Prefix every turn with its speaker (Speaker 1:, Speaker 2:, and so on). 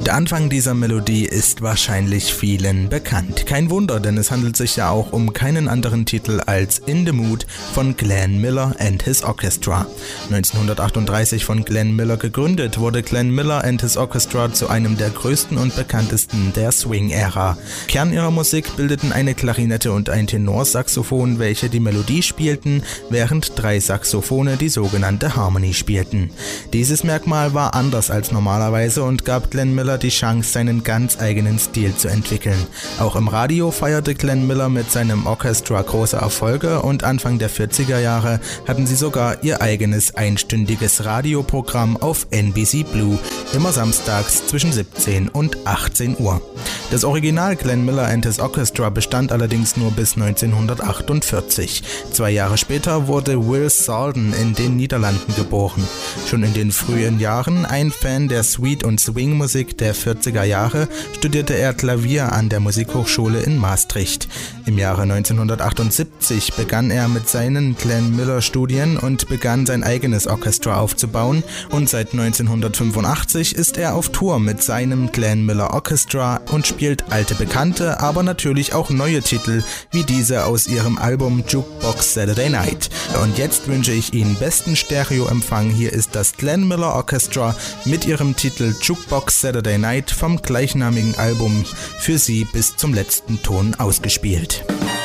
Speaker 1: Der Anfang dieser Melodie ist wahrscheinlich vielen bekannt. Kein Wunder, denn es handelt sich ja auch um keinen anderen Titel als In the Mood von Glenn Miller and His Orchestra. 1938 von Glenn Miller gegründet, wurde Glenn Miller and His Orchestra zu einem der größten und bekanntesten der Swing-Ära. Kern ihrer Musik bildeten eine Klarinette und ein Tenorsaxophon, welche die Melodie spielten, während 3 Saxophone die sogenannte Harmony spielten. Dieses Merkmal war anders als normalerweise und gab Glenn Miller die Chance, seinen ganz eigenen Stil zu entwickeln. Auch im Radio feierte Glenn Miller mit seinem Orchestra große Erfolge und Anfang der 40er Jahre hatten sie sogar ihr eigenes einstündiges Radioprogramm auf NBC Blue, immer samstags zwischen 17 und 18 Uhr. Das Original Glenn Miller and His Orchestra bestand allerdings nur bis 1948. 2 Jahre später wurde Will Salden in den Niederlanden geboren. Schon in den frühen Jahren ein Fan der Sweet- und Swing-Musik der 40er Jahre, studierte er Klavier an der Musikhochschule in Maastricht. Im Jahre 1978 begann er mit seinen Glenn Miller Studien und begann sein eigenes Orchester aufzubauen und seit 1985 ist er auf Tour mit seinem Glenn Miller Orchestra und spielt alte Bekannte, aber natürlich auch neue Titel, wie diese aus ihrem Album Jukebox Saturday Night. Und jetzt wünsche ich Ihnen besten Stereoempfang. Hier ist das Glenn Miller Orchestra mit ihrem Titel Jukebox Saturday Night vom gleichnamigen Album für Sie bis zum letzten Ton ausgespielt.